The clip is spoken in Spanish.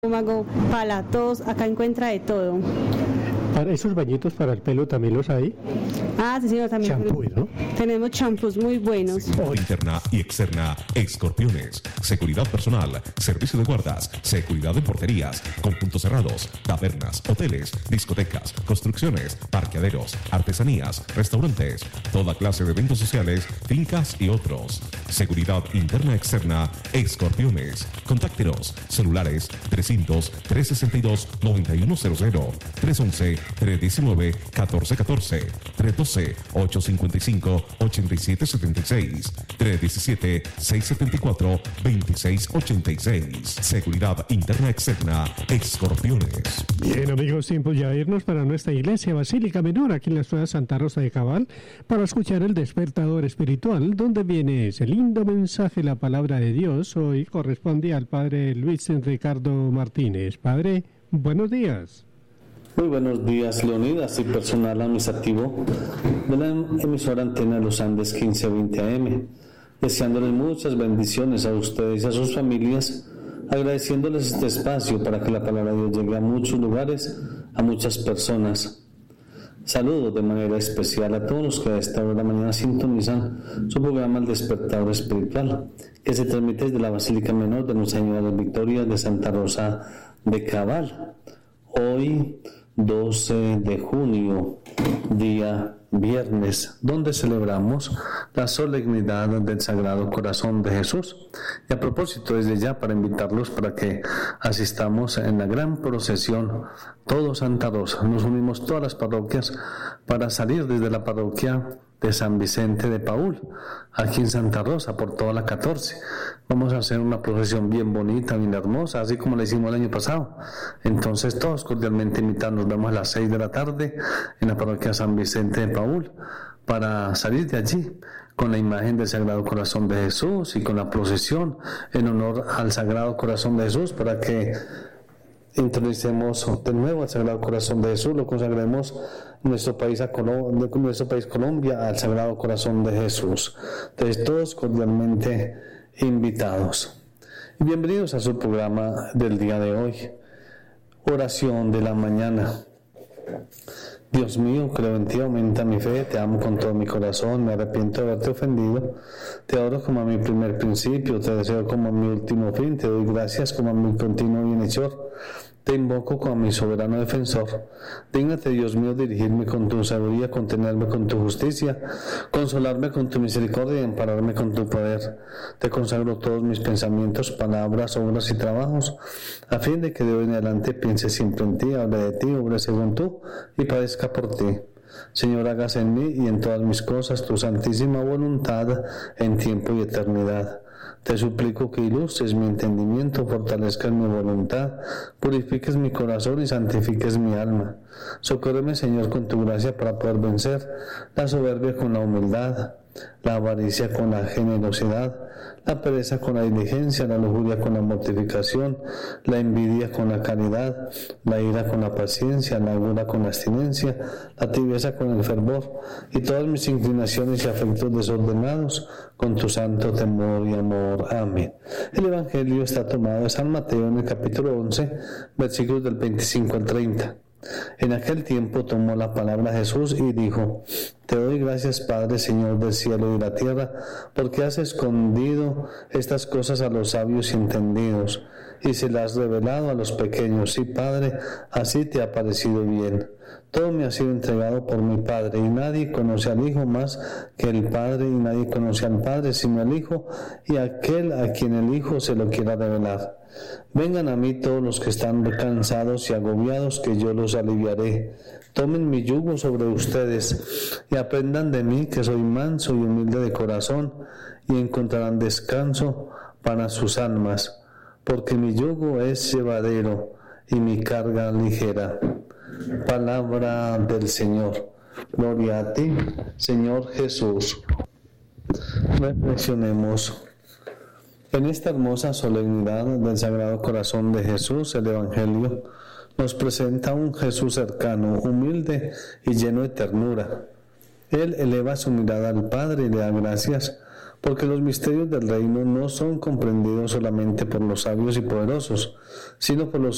estómago, para tos, acá encuentra de todo. Para esos bañitos para el pelo también los hay. Ah, sí, señor, también. Champú, ¿no? Tenemos champús muy buenos. Interna y externa, Escorpiones, seguridad personal, servicio de guardas, seguridad en porterías, conjuntos cerrados, tabernas, hoteles, discotecas, construcciones, parqueaderos, artesanías, restaurantes, toda clase de eventos sociales, fincas y otros. Seguridad interna externa, Escorpiones. Contáctenos, celulares 300-362-9100, 311-319-1414, 312-855-8776, 317-674-2686. Seguridad interna externa, Escorpiones. Bien, amigos, tiempo ya de irnos para nuestra iglesia Basílica Menor, aquí en la ciudad de Santa Rosa de Cabal, para escuchar el despertador espiritual, donde viene ese lindo mensaje, la palabra de Dios. Hoy corresponde al padre Luis Ricardo Martínez. Padre, buenos días. Muy buenos días, Leonidas y personal administrativo de la emisora Antena de los Andes 1520 AM, deseándoles muchas bendiciones a ustedes y a sus familias, agradeciéndoles este espacio para que la palabra de Dios llegue a muchos lugares, a muchas personas. Saludo de manera especial a todos los que a esta hora de la mañana sintonizan su programa El Despertador Espiritual, que se transmite desde la Basílica Menor de Nuestra Señora de las Victorias de Santa Rosa de Cabal. Hoy, 12 de junio, día viernes, donde celebramos la solemnidad del Sagrado Corazón de Jesús. Y a propósito, desde ya, para invitarlos para que asistamos en la gran procesión, todo Santa Rosa, nos unimos todas las parroquias para salir desde la parroquia de San Vicente de Paúl, aquí en Santa Rosa, por toda la 14. Vamos a hacer una procesión bien bonita, bien hermosa, así como la hicimos el año pasado. Entonces todos cordialmente invitados, nos vemos a las 6 de la tarde en la parroquia San Vicente de Paúl, para salir de allí con la imagen del Sagrado Corazón de Jesús y con la procesión en honor al Sagrado Corazón de Jesús, para que introducimos de nuevo al Sagrado Corazón de Jesús, lo consagremos nuestro país Colombia al Sagrado Corazón de Jesús. Entonces todos cordialmente invitados. Y bienvenidos a su programa del día de hoy. Oración de la mañana. Dios mío, creo en ti, aumenta mi fe, te amo con todo mi corazón, me arrepiento de haberte ofendido, te adoro como a mi primer principio, te deseo como a mi último fin, te doy gracias como a mi continuo bienhechor, te invoco como a mi soberano defensor. Dígnate, Dios mío, dirigirme con tu sabiduría, contenerme con tu justicia, consolarme con tu misericordia y ampararme con tu poder. Te consagro todos mis pensamientos, palabras, obras y trabajos, a fin de que de hoy en adelante piense siempre en ti, hable de ti, obre según tú y padezca por ti. Señor, hágase en mí y en todas mis cosas tu santísima voluntad en tiempo y eternidad. Te suplico que ilustres mi entendimiento, fortalezcas mi voluntad, purifiques mi corazón y santifiques mi alma. Socórreme, Señor, con tu gracia para poder vencer la soberbia con la humildad, la avaricia con la generosidad, la pereza con la diligencia, la lujuria con la mortificación, la envidia con la caridad, la ira con la paciencia, la gula con la abstinencia, la tibieza con el fervor, y todas mis inclinaciones y afectos desordenados con tu santo temor y amor. Amén. El Evangelio está tomado de San Mateo en el capítulo 11, versículos del 25 al 30. En aquel tiempo tomó la palabra Jesús y dijo: Te doy gracias, Padre, Señor del cielo y de la tierra, porque has escondido estas cosas a los sabios y entendidos, y se las has revelado a los pequeños. Sí, Padre, así te ha parecido bien. Todo me ha sido entregado por mi Padre, y nadie conoce al Hijo más que el Padre, y nadie conoce al Padre sino el Hijo, y aquel a quien el Hijo se lo quiera revelar. Vengan a mí todos los que están cansados y agobiados, que yo los aliviaré. Tomen mi yugo sobre ustedes y aprendan de mí, que soy manso y humilde de corazón, y encontrarán descanso para sus almas, porque mi yugo es llevadero y mi carga ligera. Palabra del Señor. Gloria a ti, Señor Jesús. Reflexionemos. En esta hermosa solemnidad del Sagrado Corazón de Jesús, el Evangelio nos presenta un Jesús cercano, humilde y lleno de ternura. Él eleva su mirada al Padre y le da gracias, porque los misterios del reino no son comprendidos solamente por los sabios y poderosos, sino por los